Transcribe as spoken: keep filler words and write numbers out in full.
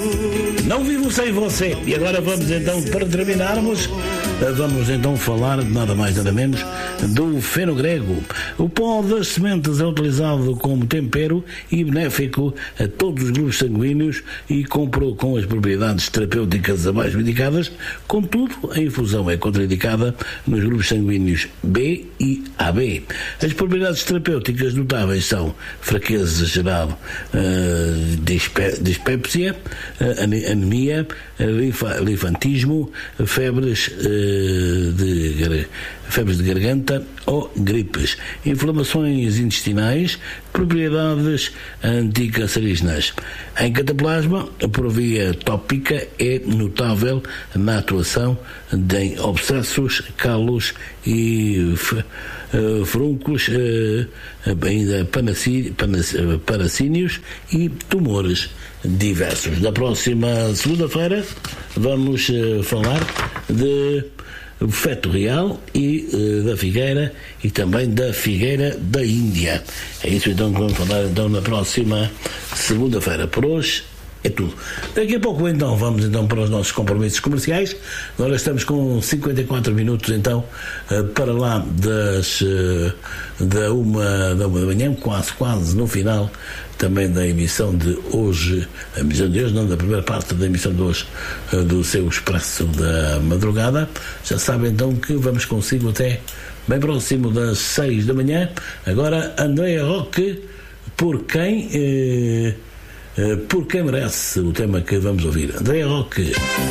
Não vivo sem você. E agora vamos então, para terminarmos, vamos então falar de nada mais nada menos do feno grego. O pó das sementes é utilizado como tempero e benéfico a todos os grupos sanguíneos e comprou com as propriedades terapêuticas abaixo indicadas. Contudo, a infusão é contraindicada nos grupos sanguíneos B e A B. As propriedades terapêuticas notáveis são fraqueza geral, uh, dispe- dispepsia, uh, anemia, linfa- linfantismo, febres, uh, de gar- febres de garganta ou gripes, inflamações intestinais, propriedades anticancerígenas. Em cataplasma, por via tópica, é notável na atuação de abscessos, calos e uh, furuncos, uh, ainda panací, panací, paracínios e tumores diversos. Na próxima segunda-feira vamos uh, falar de feto real e uh, da figueira e também da figueira da Índia. É isso então que vamos falar então na próxima segunda-feira. Por hoje é tudo. Daqui a pouco então vamos então para os nossos compromissos comerciais. Agora estamos com cinquenta e quatro minutos então para lá das da uma da uma da manhã, quase quase no final também da emissão de hoje, a emissão de hoje não, da primeira parte da emissão de hoje do seu Expresso da Madrugada. Já sabem então que vamos consigo até bem próximo das seis da manhã. Agora Andréa Roque, por quem eh, por quem merece, o tema que vamos ouvir. Andréa Roque.